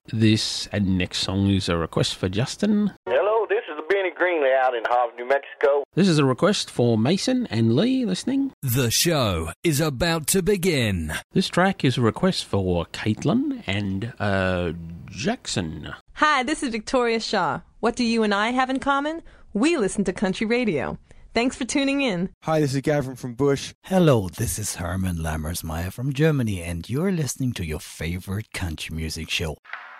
This and next song is a request for Justin. Hello, this is Benny Greenley out in Hobbs, New Mexico. This is a request for Mason and Lee listening. The show is about to begin. This track is a request for Caitlin and Jackson. Hi, this is Victoria Shaw. What do you and I have in common? We listen to country radio. Thanks for tuning in. Hi, this is Gavin from Bush. Hello, this is Herman Lammersmeyer from Germany, and you're listening to your favorite country music show.